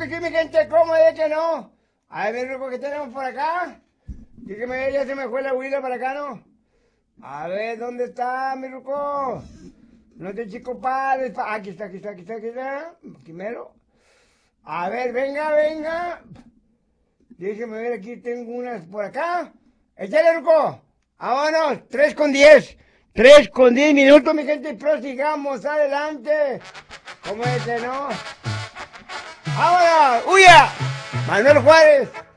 que sí, mi gente, ¿cómo es que no? A ver, mi Ruco, ¿qué tenemos por acá? Dígame, ya se me fue la huila para acá, ¿no? A ver, ¿dónde está, mi Ruco? No te chico padre. Aquí está, aquí está, aquí está, aquí está. Primero. A ver, venga, venga. Déjeme ver, aquí tengo unas por acá. ¡Échale, Ruco! ¡Vámonos! 3:10. 3:10 minutos, mi gente, y prosigamos adelante. ¿Cómo es que no? ¡Vámonos! ¡Huya! Manuel Juárez.